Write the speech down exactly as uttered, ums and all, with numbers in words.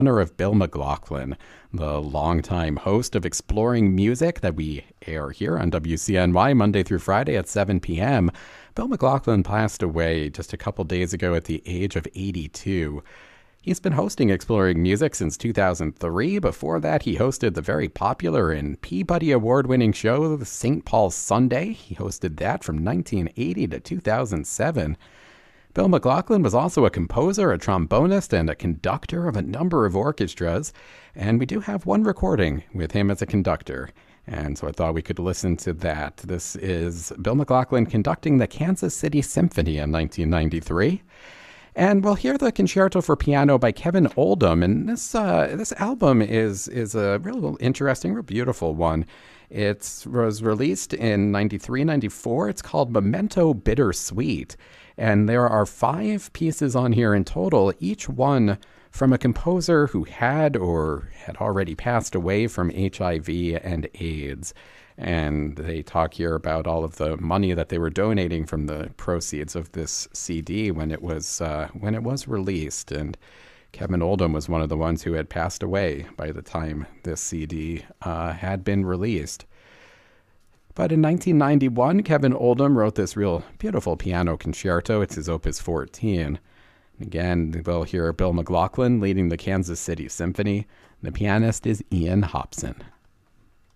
honor of Bill McLaughlin, the longtime host of Exploring Music that we air here on W C N Y Monday through Friday at seven p.m. Bill McLaughlin passed away just a couple days ago at the age of eighty-two. He's been hosting Exploring Music since two thousand three. Before that, he hosted the very popular and Peabody Award-winning show, Saint Paul's Sunday. He hosted that from nineteen eighty to two thousand seven. Bill McLaughlin was also a composer, a trombonist, and a conductor of a number of orchestras, and we do have one recording with him as a conductor, and so I thought we could listen to that. This is Bill McLaughlin conducting the Kansas City Symphony in nineteen ninety-three. And we'll hear the Concerto for Piano by Kevin Oldham, and this uh, this album is is a real interesting, real beautiful one. It was released in ninety-three, ninety-four. It's called Memento Bittersweet, and there are five pieces on here in total, each one from a composer who had or had already passed away from H I V and AIDS. And they talk here about all of the money that they were donating from the proceeds of this C D when it was uh, when it was released. And Kevin Oldham was one of the ones who had passed away by the time this C D uh, had been released. But in nineteen ninety-one, Kevin Oldham wrote this real beautiful piano concerto. It's his Opus fourteen. Again, we'll hear Bill McLaughlin leading the Kansas City Symphony. The pianist is Ian Hobson.